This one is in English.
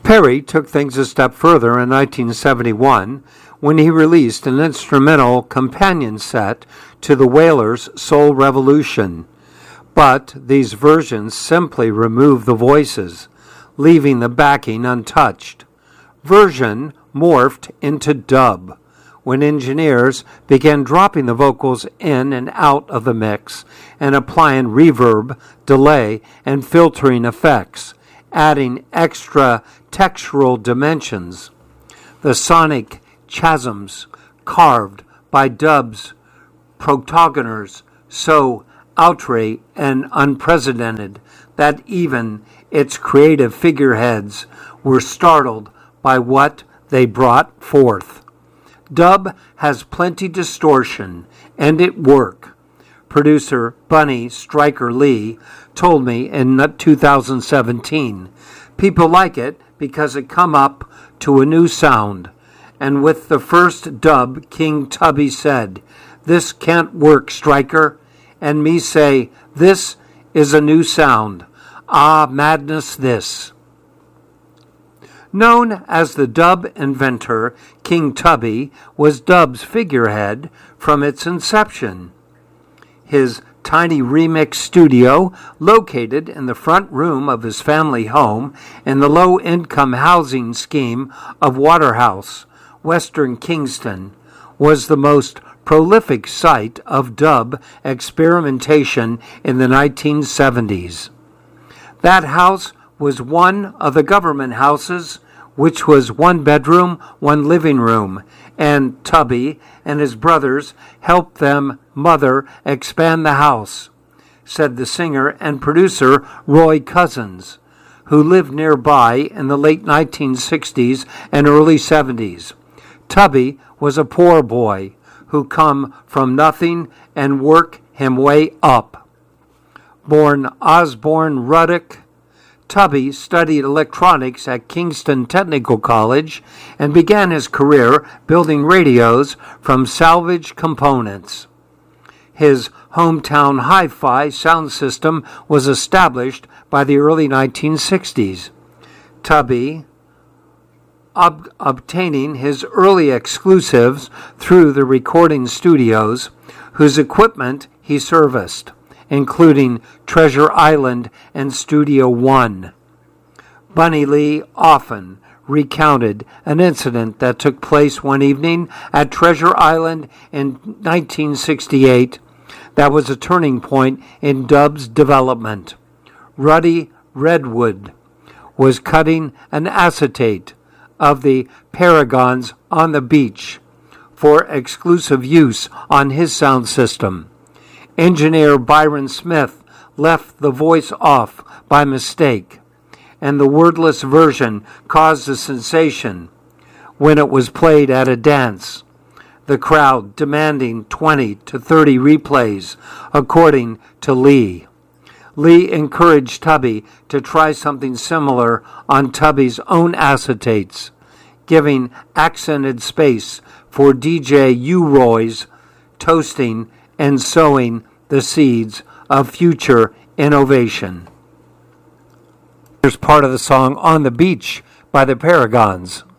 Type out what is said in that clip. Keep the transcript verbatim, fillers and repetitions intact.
Perry took things a step further in nineteen seventy-one when he released an instrumental companion set to the Wailers' Soul Revolution. But these versions simply remove the voices, leaving the backing untouched. Version morphed into dub when engineers began dropping the vocals in and out of the mix and applying reverb, delay, and filtering effects, adding extra textural dimensions. The sonic chasms carved by dub's protagoners so outre and unprecedented that even its creative figureheads were startled by what they brought forth. Dub has plenty distortion, and it work. Producer Bunny Stryker Lee told me in two thousand seventeen, people like it because it come up to a new sound. And with the first dub, King Tubby said, "This can't work, Stryker." And me say, "This is a new sound. Ah, madness this." Known as the dub inventor, King Tubby was dub's figurehead from its inception. His tiny remix studio, located in the front room of his family home in the low-income housing scheme of Waterhouse, Western Kingston, was the most prolific site of dub experimentation in the nineteen seventies. That house was one of the government houses, which was one bedroom, one living room, and Tubby and his brothers helped them mother expand the house, said the singer and producer Roy Cousins, who lived nearby in the late nineteen sixties and early seventies. Tubby was a poor boy who come from nothing and work him way up. Born Osborne Ruddock, Tubby studied electronics at Kingston Technical College and began his career building radios from salvage components. His hometown hi-fi sound system was established by the early nineteen sixties. Tubby ob- obtaining his early exclusives through the recording studios, whose equipment he serviced, including Treasure Island and Studio One. Bunny Lee often recounted an incident that took place one evening at Treasure Island in nineteen sixty-eight that was a turning point in dub's development. Ruddy Redwood was cutting an acetate of the Paragons on the beach for exclusive use on his sound system. Engineer Byron Smith left the voice off by mistake, and the wordless version caused a sensation when it was played at a dance, the crowd demanding twenty to thirty replays, according to Lee. Lee encouraged Tubby to try something similar on Tubby's own acetates, giving accented space for D J U-Roy's toasting and sowing the seeds of future innovation. Here's part of the song On the Beach by the Paragons.